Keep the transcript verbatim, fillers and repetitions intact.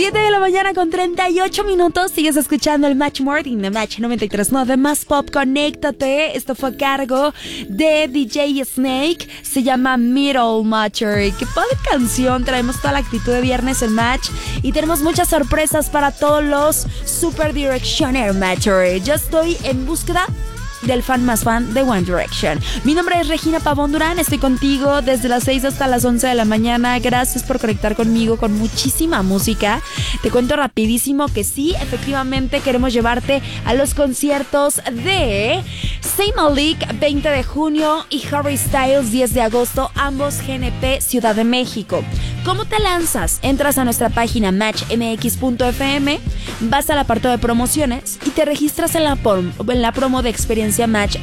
siete de la mañana con treinta y ocho minutos. Sigues escuchando el Match Morning de Match noventa y tres punto nueve Más Pop. Conéctate. Esto fue a cargo de D J Snake. Se llama Middle Matcher. Qué padre canción. Traemos toda la actitud de viernes en Match. Y tenemos muchas sorpresas para todos los Super Directioner Matcher. Yo estoy en búsqueda del fan más fan de One Direction. Mi nombre es Regina Pavón Durán, estoy contigo desde las seis hasta las once de la mañana. Gracias por conectar conmigo con muchísima música. Te cuento rapidísimo que sí, efectivamente queremos llevarte a los conciertos de Zayn Malik veinte de junio y Harry Styles diez de agosto, ambos G N P Ciudad de México. ¿Cómo te lanzas? Entras a nuestra página match m x punto f m, vas al apartado de promociones y te registras en la, prom- en la promo de experiencia Match